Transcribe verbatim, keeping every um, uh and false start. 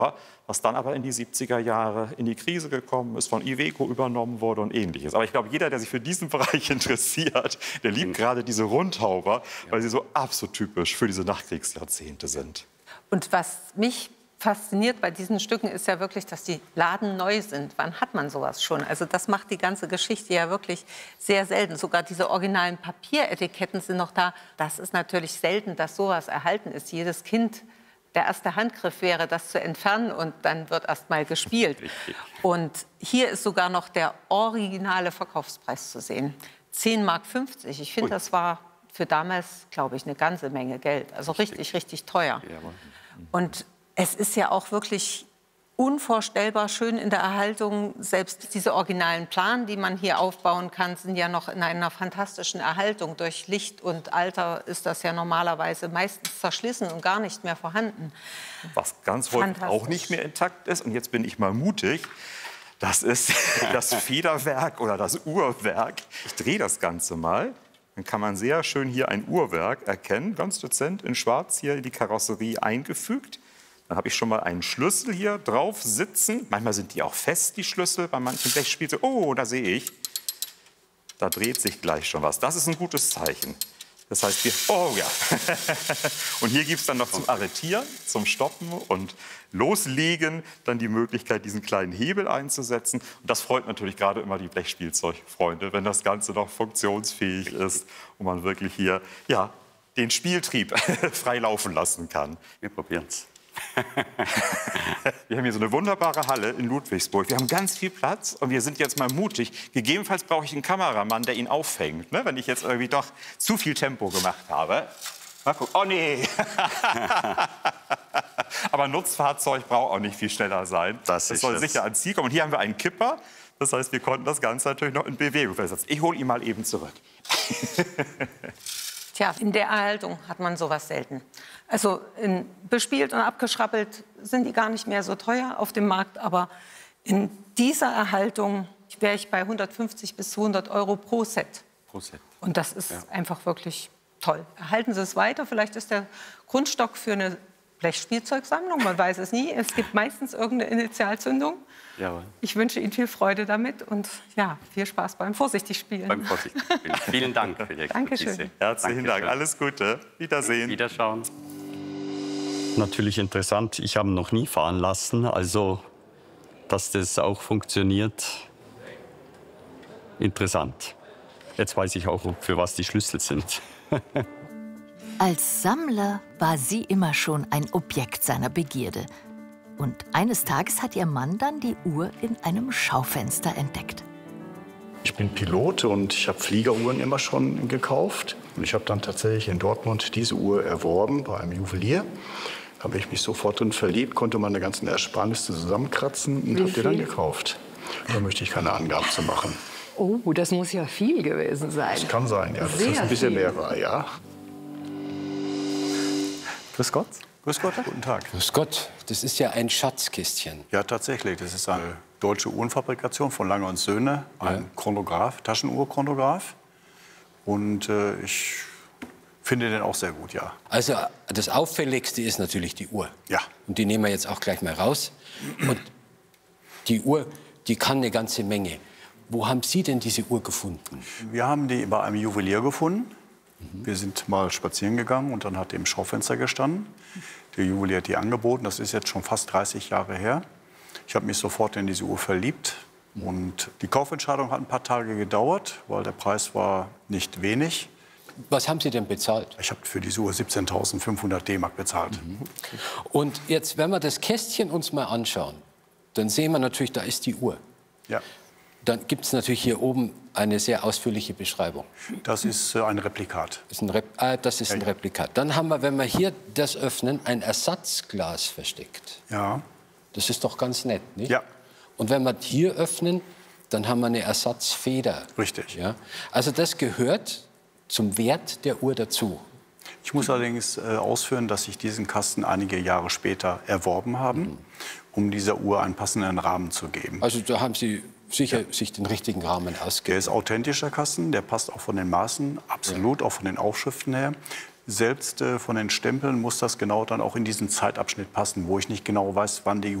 was dann aber in die siebziger Jahre in die Krise gekommen ist, von Iveco übernommen wurde und Ähnliches. Aber ich glaube, jeder, der sich für diesen Bereich interessiert, der liebt gerade diese Rundhauber, weil sie so absolut typisch für diese Nachkriegsjahrzehnte sind. Und was mich fasziniert bei diesen Stücken ist ja wirklich, dass die ladenneu sind. Wann hat man sowas schon? Also das macht die ganze Geschichte ja wirklich sehr selten. Sogar diese originalen Papieretiketten sind noch da. Das ist natürlich selten, dass sowas erhalten ist. Jedes Kind, der erste Handgriff wäre, das zu entfernen und dann wird erst mal gespielt. Und hier ist sogar noch der originale Verkaufspreis zu sehen. zehn Mark fünfzig. Ich finde, das war für damals, glaube ich, eine ganze Menge Geld. Also richtig, richtig teuer. Und es ist ja auch wirklich unvorstellbar schön in der Erhaltung. Selbst diese originalen Planen, die man hier aufbauen kann, sind ja noch in einer fantastischen Erhaltung. Durch Licht und Alter ist das ja normalerweise meistens zerschlissen und gar nicht mehr vorhanden. Was ganz häufig auch nicht mehr intakt ist, und jetzt bin ich mal mutig, das ist das Federwerk oder das Uhrwerk. Ich drehe das Ganze mal. Dann kann man sehr schön hier ein Uhrwerk erkennen, ganz dezent in Schwarz hier in die Karosserie eingefügt. Dann habe ich schon mal einen Schlüssel hier drauf sitzen. Manchmal sind die auch fest, die Schlüssel. Bei manchen Blechspielen. Oh, da sehe ich. Da dreht sich gleich schon was. Das ist ein gutes Zeichen. Das heißt, wir... Oh ja. Und hier gibt es dann noch zum Arretieren, zum Stoppen und Loslegen dann die Möglichkeit, diesen kleinen Hebel einzusetzen. Und das freut natürlich gerade immer die Blechspielzeugfreunde, wenn das Ganze noch funktionsfähig ist und man wirklich hier ja, den Spieltrieb frei laufen lassen kann. Wir probieren es. Wir haben hier so eine wunderbare Halle in Ludwigsburg. Wir haben ganz viel Platz und wir sind jetzt mal mutig. Gegebenenfalls brauche ich einen Kameramann, der ihn auffängt, ne? Wenn ich jetzt irgendwie doch zu viel Tempo gemacht habe. Mal gucken. Oh nee! Aber ein Nutzfahrzeug braucht auch nicht viel schneller sein. Das, das soll sicher ans Ziel kommen. Und hier haben wir einen Kipper. Das heißt, wir konnten das Ganze natürlich noch in Bewegung versetzen. Ich hole ihn mal eben zurück. Tja, in der Erhaltung hat man sowas selten. Also in, bespielt und abgeschrappelt sind die gar nicht mehr so teuer auf dem Markt. Aber in dieser Erhaltung wäre ich bei hundertfünfzig bis zweihundert Euro pro Set. Pro Set. Und das ist ja. einfach wirklich toll. Erhalten Sie es weiter. Vielleicht ist der Grundstock für eine Blechspielzeugsammlung. Man weiß es nie. Es gibt meistens irgendeine Initialzündung. Jawohl. Ich wünsche Ihnen viel Freude damit und ja, viel Spaß beim Vorsichtigspielen. Beim Vorsichtigspielen. Vielen Dank für die Expertise. Dankeschön. Herzlichen Dank. Alles Gute. Wiedersehen. Wiederschauen. Natürlich interessant. Ich habe noch nie fahren lassen. Also, dass das auch funktioniert, interessant. Jetzt weiß ich auch, für was die Schlüssel sind. Als Sammler war sie immer schon ein Objekt seiner Begierde. Und eines Tages hat ihr Mann dann die Uhr in einem Schaufenster entdeckt. Ich bin Pilot und ich habe Fliegeruhren immer schon gekauft. Und ich habe dann tatsächlich in Dortmund diese Uhr erworben bei einem Juwelier. Da habe ich mich sofort drin verliebt, konnte meine ganzen Ersparnisse zusammenkratzen und habe die dann gekauft. Da möchte ich keine Angaben zu machen. Oh, das muss ja viel gewesen sein. Das kann sein, ja. Das Sehr ist ein bisschen viel. mehr war, ja. Grüß Gott. Grüß Gott. Guten Tag. Grüß Gott. Das ist ja ein Schatzkistchen. Ja, tatsächlich. Das ist eine deutsche Uhrenfabrikation von Lange und Söhne. Ein Ja. Chronograph, Taschenuhrchronograph. Und äh, ich finde den auch sehr gut, ja. Also das Auffälligste ist natürlich die Uhr. Ja. Und die nehmen wir jetzt auch gleich mal raus. Und die Uhr, die kann eine ganze Menge. Wo haben Sie denn diese Uhr gefunden? Wir haben die bei einem Juwelier gefunden. Wir sind mal spazieren gegangen und dann hat die im Schaufenster gestanden. Der Juwelier hat die angeboten. Das ist jetzt schon fast dreißig Jahre her. Ich habe mich sofort in diese Uhr verliebt. Und die Kaufentscheidung hat ein paar Tage gedauert, weil der Preis war nicht wenig. Was haben Sie denn bezahlt? Ich habe für diese Uhr siebzehntausendfünfhundert D-Mark bezahlt. Mhm. Und jetzt, wenn wir das Kästchen uns mal anschauen, dann sehen wir natürlich, da ist die Uhr. Ja. Dann gibt es natürlich hier oben eine sehr ausführliche Beschreibung. Das ist äh, ein Replikat. Das ist ein, Rep ah, das ist ein Replikat. Dann haben wir, wenn wir hier das öffnen, ein Ersatzglas versteckt. Ja. Das ist doch ganz nett, nicht? Ja. Und wenn wir hier öffnen, dann haben wir eine Ersatzfeder. Richtig. Ja? Also das gehört zum Wert der Uhr dazu. Ich muss allerdings äh, ausführen, dass ich diesen Kasten einige Jahre später erworben habe, mhm. um dieser Uhr einen passenden Rahmen zu geben. Also da haben Sie sicher ja. sich den richtigen Rahmen ausgegeben. Der ist authentischer Kasten, der passt auch von den Maßen, absolut, ja. auch von den Aufschriften her. selbst äh, von den Stempeln muss das genau dann auch in diesen Zeitabschnitt passen, wo ich nicht genau weiß, wann die